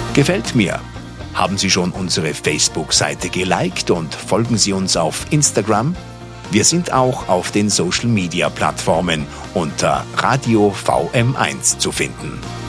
Gefällt mir? Haben Sie schon unsere Facebook-Seite geliked und folgen Sie uns auf Instagram? Wir sind auch auf den Social-Media-Plattformen unter Radio VM1 zu finden.